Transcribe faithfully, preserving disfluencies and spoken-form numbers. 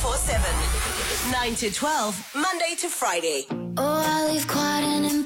four seven. nine to twelve, Monday to Friday. Oh, I leave quiet in